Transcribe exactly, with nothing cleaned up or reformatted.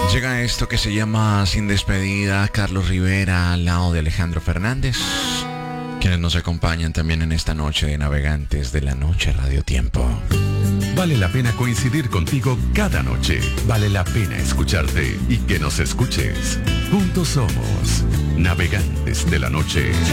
Llega esto que se llama Sin Despedida, Carlos Rivera al lado de Alejandro Fernández, quienes nos acompañan también en esta noche de Navegantes de la Noche Radio Tiempo. Vale la pena coincidir contigo cada noche. Vale la pena escucharte y que nos escuches. Juntos somos Navegantes de la Noche.